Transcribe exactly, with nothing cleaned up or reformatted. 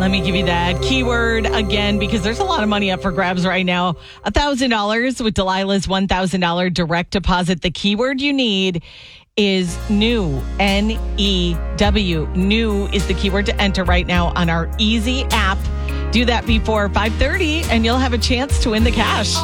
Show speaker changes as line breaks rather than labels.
Let me give you that keyword again because there's a lot of money up for grabs right now. one thousand dollars with Delilah's one thousand dollars direct deposit. The keyword you need is new, N E W. New is the keyword to enter right now on our Easy app. Do that before five thirty and you'll have a chance to win the cash.